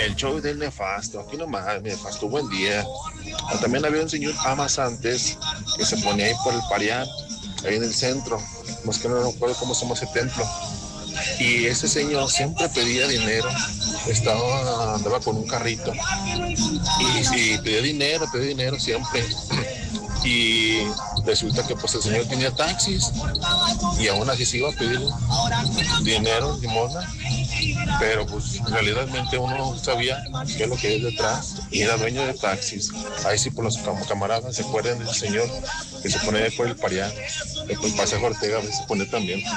el show del nefasto, aquí nomás, nefasto, buen día. También había un señor amas antes que se ponía ahí por el Parián, ahí en el centro, más que no recuerdo cómo se llama ese templo. Y ese señor siempre pedía dinero, andaba con un carrito y pedía dinero siempre. Y resulta que pues el señor tenía taxis y aún así se iba a pedir dinero, limosna, pero pues realmente uno no sabía qué es lo que hay detrás y era dueño de taxis. Ahí sí por los camaradas se acuerdan de ese señor que se pone por el Parián, por el Pasaje Ortega, a veces se pone también.